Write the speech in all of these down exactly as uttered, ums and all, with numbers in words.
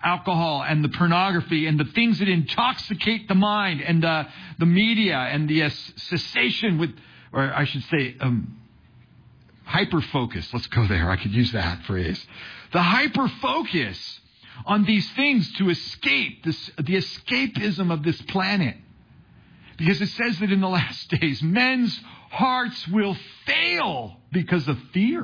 alcohol and the pornography and the things that intoxicate the mind and the, the media and the uh, cessation with, or I should say, um, hyper-focus. Let's go there. I could use that phrase. The hyper-focus on these things to escape this, the escapism of this planet. Because it says that in the last days, men's hearts will fail because of fear.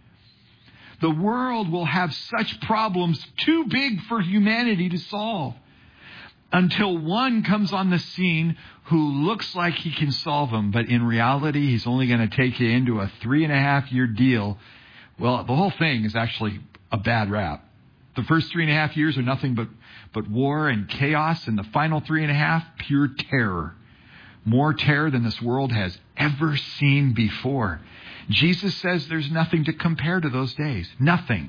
The world will have such problems too big for humanity to solve until one comes on the scene who looks like he can solve them. But in reality, he's only going to take you into a three and a half year deal. Well, the whole thing is actually a bad rap. The first three and a half years are nothing but, but war and chaos. And the final three and a half, pure terror. More terror than this world has ever seen before. Jesus says there's nothing to compare to those days. Nothing.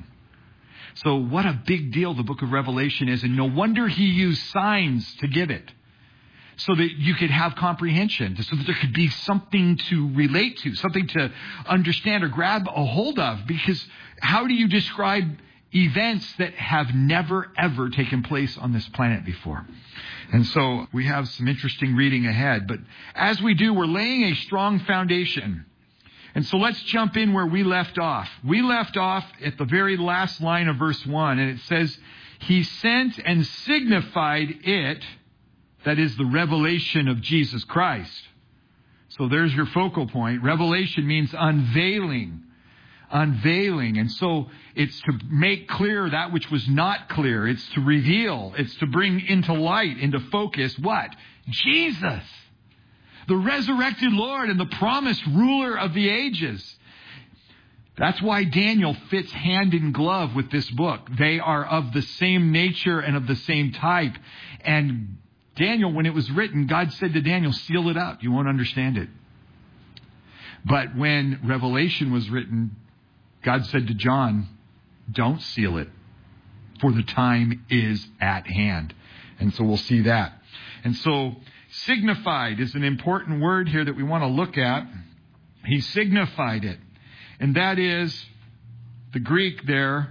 So what a big deal the book of Revelation is. And no wonder he used signs to give it. So that you could have comprehension. So that there could be something to relate to. Something to understand or grab a hold of. Because how do you describe events that have never, ever taken place on this planet before? And so we have some interesting reading ahead. But as we do, we're laying a strong foundation. And so let's jump in where we left off. We left off at the very last line of verse one. And it says, he sent and signified it, that is the revelation of Jesus Christ. So there's your focal point. Revelation means unveiling. Unveiling. And so it's to make clear that which was not clear. It's to reveal. It's to bring into light, into focus, what? Jesus. The resurrected Lord and the promised ruler of the ages. That's why Daniel fits hand in glove with this book. They are of the same nature and of the same type. And Daniel, when it was written, God said to Daniel, seal it up. You won't understand it. But when Revelation was written, God said to John, don't seal it, for the time is at hand. And so we'll see that. And so signified is an important word here that we want to look at. He signified it. And that is the Greek there,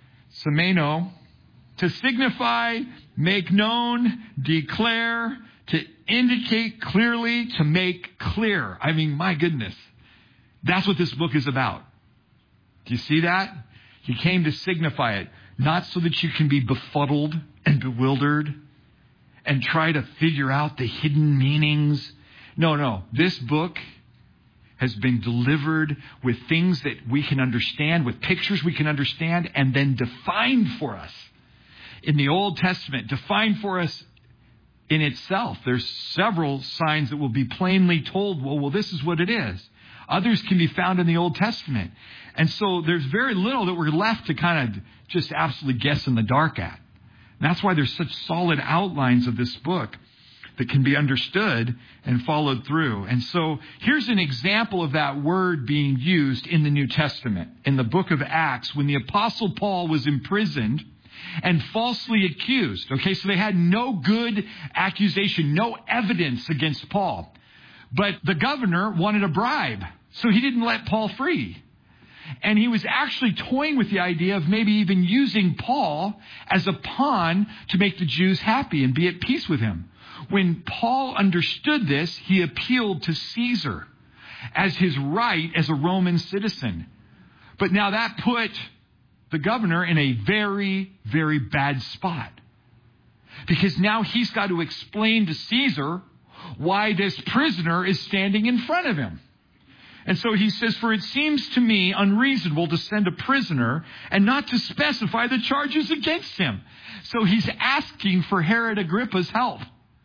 semeno, to signify, make known, declare, to indicate clearly, to make clear. I mean, my goodness, that's what this book is about. Do you see that? He came to signify it, not so that you can be befuddled and bewildered and try to figure out the hidden meanings. No, no. This book has been delivered with things that we can understand, with pictures we can understand, and then defined for us in the Old Testament, defined for us in itself. There's several signs that will be plainly told, well, well, this is what it is. Others can be found in the Old Testament. And so there's very little that we're left to kind of just absolutely guess in the dark at. And that's why there's such solid outlines of this book that can be understood and followed through. And so here's an example of that word being used in the New Testament. In the book of Acts, when the Apostle Paul was imprisoned and falsely accused. Okay, so they had no good accusation, no evidence against Paul. But the governor wanted a bribe, so he didn't let Paul free. And he was actually toying with the idea of maybe even using Paul as a pawn to make the Jews happy and be at peace with him. When Paul understood this, he appealed to Caesar as his right as a Roman citizen. But now that put the governor in a very, very bad spot. Because now he's got to explain to Caesar why this prisoner is standing in front of him. And so he says, for it seems to me unreasonable to send a prisoner and not to specify the charges against him. So he's asking for Herod Agrippa's help.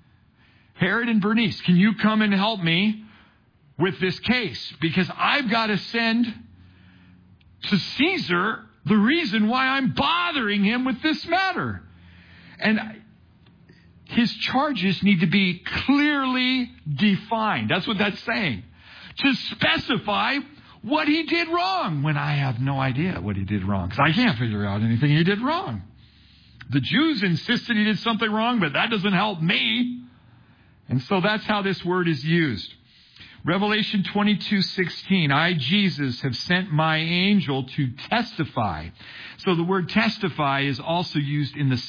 Herod and Bernice, can you come and help me with this case? Because I've got to send to Caesar the reason why I'm bothering him with this matter. And his charges need to be clearly defined. That's what that's saying. To specify what he did wrong, when I have no idea what he did wrong, because I can't figure out anything he did wrong. The Jews insisted he did something wrong, but that doesn't help me. And so that's how this word is used. Revelation twenty-two sixteen, I, Jesus, have sent my angel to testify. So the word testify is also used in the